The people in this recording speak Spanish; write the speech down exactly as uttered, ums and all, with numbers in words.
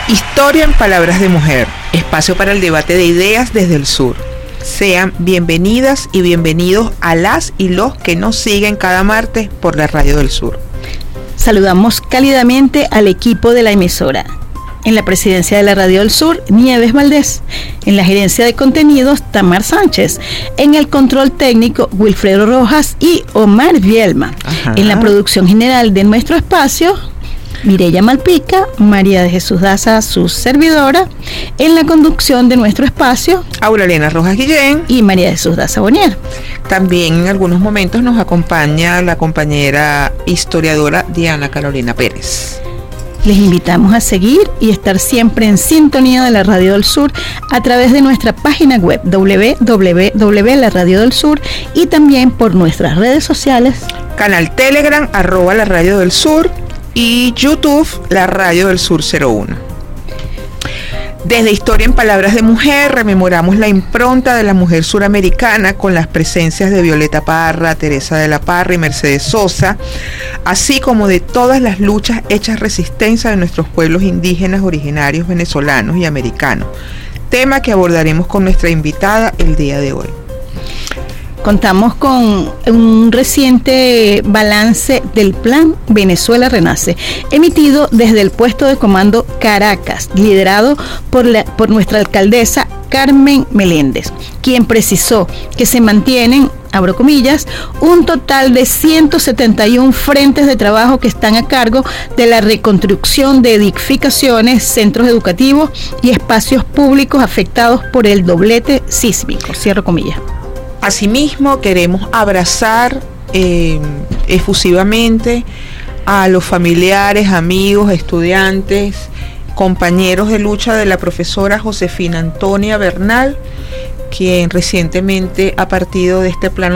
Historia en Palabras de Mujer, espacio para el debate de ideas desde el sur. Sean bienvenidas y bienvenidos a las y los que nos siguen cada martes por la Radio del Sur. Saludamos cálidamente al equipo de la emisora. En la presidencia de la Radio del Sur, Nieves Valdés. En la gerencia de contenidos, Tamar Sánchez. En el control técnico, Wilfredo Rojas y Omar Vielma. Ajá. En la producción general de nuestro espacio, Mireya Malpica, María de Jesús Daza, su servidora. En la conducción de nuestro espacio, Aurelena Rojas Guillén y María de Jesús Daza Bonier. También en algunos momentos nos acompaña la compañera historiadora Diana Carolina Pérez. Les invitamos a seguir y estar siempre en sintonía de la Radio del Sur a través de nuestra página web doble u doble u doble u punto la radio del sur y también por nuestras redes sociales. Canal Telegram, arroba la Radio del Sur, y YouTube, la Radio del Sur cero uno. Desde Historia en Palabras de Mujer rememoramos la impronta de la mujer suramericana con las presencias de Violeta Parra, Teresa de la Parra y Mercedes Sosa, así como de todas las luchas hechas resistencia de nuestros pueblos indígenas originarios venezolanos y americanos, tema que abordaremos con nuestra invitada el día de hoy. Contamos con un reciente balance del Plan Venezuela Renace, emitido desde el puesto de comando Caracas, liderado por, la, por nuestra alcaldesa Carmen Meléndez, quien precisó que se mantienen, abro comillas, un total de ciento setenta y uno frentes de trabajo que están a cargo de la reconstrucción de edificaciones, centros educativos y espacios públicos afectados por el doblete sísmico, cierro comillas. Asimismo, queremos abrazar eh, efusivamente a los familiares, amigos, estudiantes, compañeros de lucha de la profesora Josefina Antonia Bernal, quien recientemente ha partido de este plano